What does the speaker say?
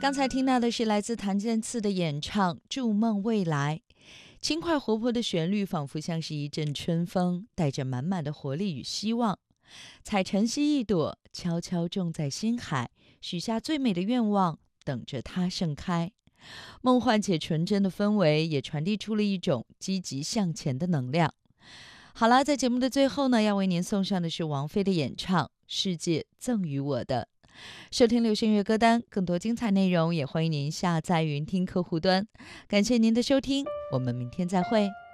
刚才听到的是来自谭健次的演唱《筑梦未来》，轻快活泼的旋律仿佛像是一阵春风，带着满满的活力与希望。采晨曦一朵，悄悄种在心海，许下最美的愿望，等着它盛开。梦幻且纯真的氛围，也传递出了一种积极向前的能量。好了，在节目的最后呢，要为您送上的是王菲的演唱《世界赠予我的》。收听流行乐歌单，更多精彩内容也欢迎您下载云听客户端。感谢您的收听，我们明天再会。